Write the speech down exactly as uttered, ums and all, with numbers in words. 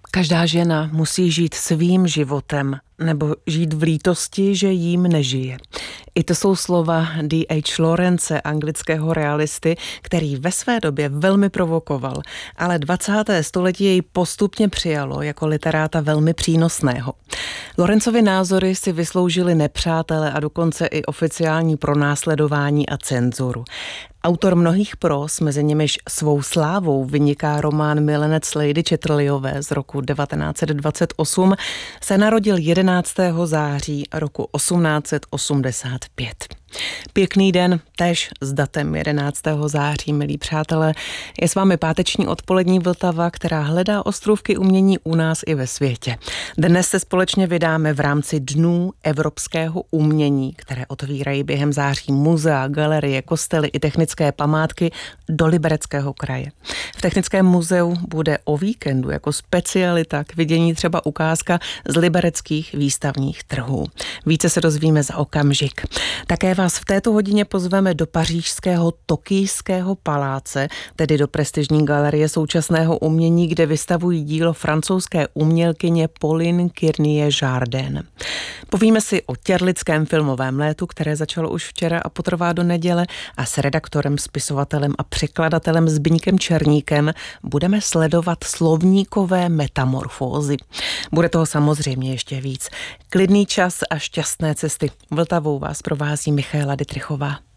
Každá žena musí žít svým životem nebo žít v lítosti, že jím nežije. I to jsou slova D H Lawrence, anglického realisty, který ve své době velmi provokoval, ale dvacáté století jej postupně přijalo jako literáta velmi přínosného. Lawrencovy názory si vysloužili nepřátelé a dokonce i oficiální pronásledování a cenzuru. Autor mnohých pros, mezi nimiž svou slávou vyniká román Milenec Lady Chatterleyové z roku devatenáct set dvacet osm, se narodil jedenáctého září roku osmnáct set osmdesát pět. Pěkný den, též s datem jedenáctého září, milí přátelé. Je s vámi páteční odpolední Vltava, která hledá ostrůvky umění u nás i ve světě. Dnes se společně vydáme v rámci Dnů evropského umění, které otvírají během září muzea, galerie, kostely i technické památky do Libereckého kraje. V Technickém muzeu bude o víkendu jako specialita k vidění třeba ukázka z libereckých výstavních trhů. Více se dozvíme za okamžik. Také vás v této hodině pozveme do pařížského Tokijského paláce, tedy do prestižní galerie současného umění, kde vystavují dílo francouzské umělkyně Pauline Kirnier-Jardin. Povíme si o těrlickém filmovém létu, které začalo už včera a potrvá do neděle, a s redaktorem, spisovatelem a překladatelem Zbyňkem Černíkem budeme sledovat slovníkové metamorfózy. Bude toho samozřejmě ještě víc. Klidný čas a šťastné cesty. Vltavou vás provází Michaela Dytrychová.